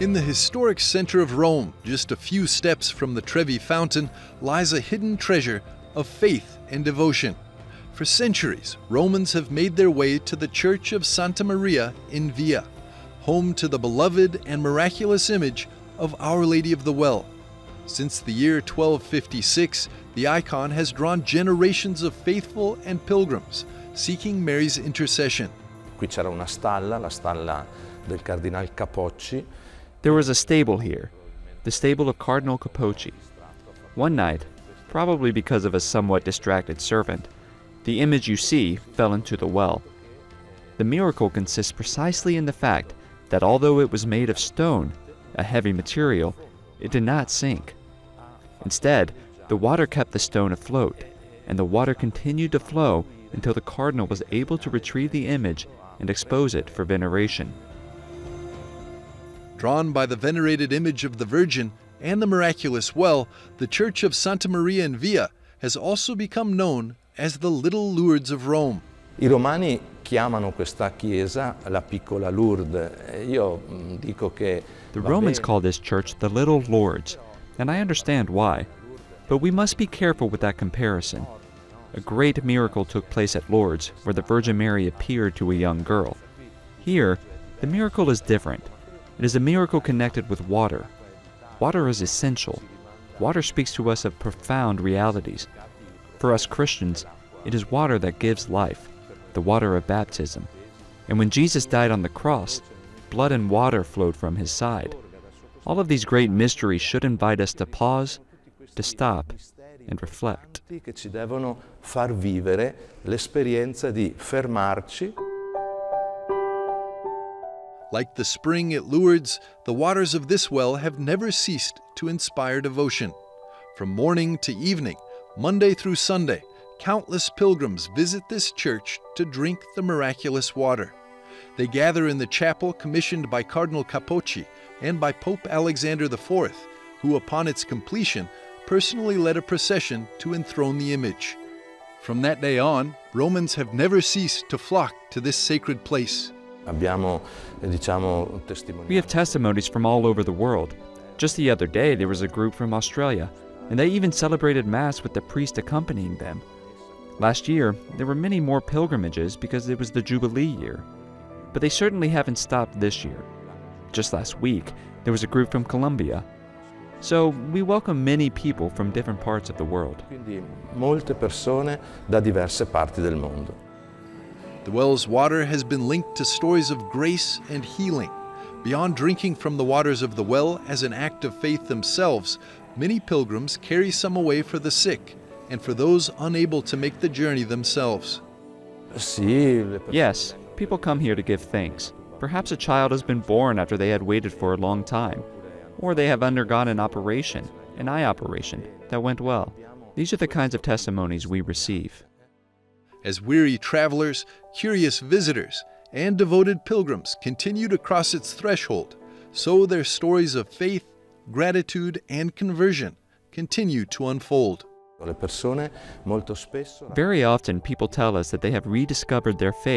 In the historic center of Rome, just a few steps from the Trevi Fountain, lies a hidden treasure of faith and devotion. For centuries, Romans have made their way to the Church of Santa Maria in Via, home to the beloved and miraculous image of Our Lady of the Well. Since the year 1256, the icon has drawn generations of faithful and pilgrims seeking Mary's intercession. Qui c'era una stalla, la stalla del Cardinal Capocci. There was a stable here, the stable of Cardinal Capocci. One night, probably because of a somewhat distracted servant, the image you see fell into the well. The miracle consists precisely in the fact that although it was made of stone, a heavy material, it did not sink. Instead, the water kept the stone afloat, and the water continued to flow until the cardinal was able to retrieve the image and expose it for veneration. Drawn by the venerated image of the Virgin and the miraculous well, the Church of Santa Maria in Via has also become known as the Little Lourdes of Rome. I Romani chiamano questa chiesa la piccola Lourdes. Io dico che The Romans call this church the Little Lourdes, and I understand why. But we must be careful with that comparison. A great miracle took place at Lourdes, where the Virgin Mary appeared to a young girl. Here, the miracle is different. It is a miracle connected with water. Water is essential. Water speaks to us of profound realities. For us Christians, it is water that gives life, the water of baptism. And when Jesus died on the cross, blood and water flowed from his side. All of these great mysteries should invite us to pause, to stop, and reflect. che ci devono far vivere l'esperienza di fermarci. Like the spring at Lourdes, the waters of this well have never ceased to inspire devotion. From morning to evening, Monday through Sunday, countless pilgrims visit this church to drink the miraculous water. They gather in the chapel commissioned by Cardinal Capocci and by Pope Alexander IV, who upon its completion personally led a procession to enthrone the image. From that day on, Romans have never ceased to flock to this sacred place. Abbiamo, testimonianze. We have testimonies from all over the world. Just the other day, there was a group from Australia, and they even celebrated Mass with the priest accompanying them. Last year, there were many more pilgrimages because it was the Jubilee year. But they certainly haven't stopped this year. Just last week, there was a group from Colombia. So we welcome many people from different parts of the world. Quindi molte persone da diverse parti del mondo. The well's water has been linked to stories of grace and healing. Beyond drinking from the waters of the well as an act of faith themselves, many pilgrims carry some away for the sick and for those unable to make the journey themselves. Yes, people come here to give thanks. Perhaps a child has been born after they had waited for a long time, or they have undergone an operation, an eye operation, that went well. These are the kinds of testimonies we receive. As weary travelers, curious visitors, and devoted pilgrims continue to cross its threshold, so their stories of faith, gratitude, and conversion continue to unfold. Le persone molto spesso Very often, people tell us that they have rediscovered their faith